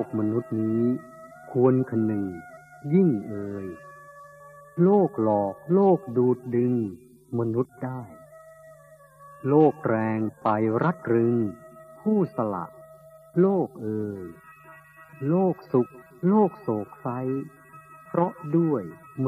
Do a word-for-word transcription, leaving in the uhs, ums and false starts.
มนุษย์นี้ควรคนึงยิ่งเอ่ยโลกหลอกโลกดูดดึงมนุษย์ได้โลกแรงไปรัดรึงผู้สละโลกเอ่ยโลกสุขโลกโศกไซเพราะด้วย